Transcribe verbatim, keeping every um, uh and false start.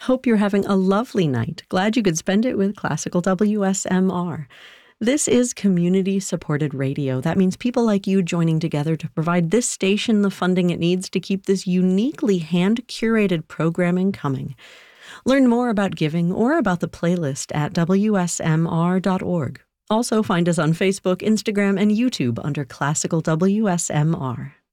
Hope you're having a lovely night. Glad you could spend it with Classical W S M R. This is community-supported radio. That means people like you joining together to provide this station the funding it needs to keep this uniquely hand-curated programming coming. Learn more about giving or about the playlist at W S M R dot org. Also find us on Facebook, Instagram, and YouTube under Classical W S M R.